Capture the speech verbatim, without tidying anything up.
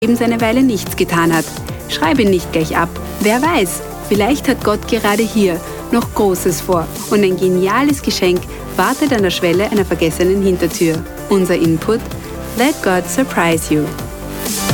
eine Weile nichts getan hat. Schreib ihn nicht gleich ab. Wer weiß, vielleicht hat Gott gerade hier noch Großes vor und ein geniales Geschenk wartet an der Schwelle einer vergessenen Hintertür. Unser Input: Let God surprise you.